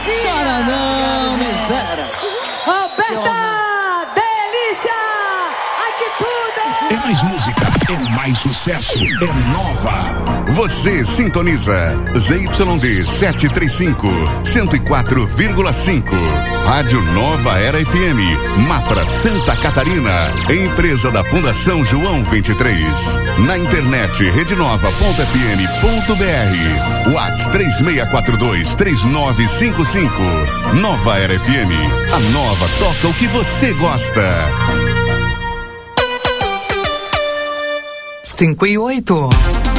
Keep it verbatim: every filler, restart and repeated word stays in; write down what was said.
Chora não, miséria. Roberta, delícia! Ai, que tudo! É mais música, é mais sucesso, é nova. Você sintoniza Z Y D setecentos e trinta e cinco, cento e quatro vírgula cinco. Rádio Nova Era F M, Mafra, Santa Catarina. Empresa da Fundação João vinte e três. Na internet rede nova ponto f m ponto b r. WhatsApp três seis quatro dois, três nove cinco cinco. Nova Era F M. A nova toca o que você gosta. Cinco e oito.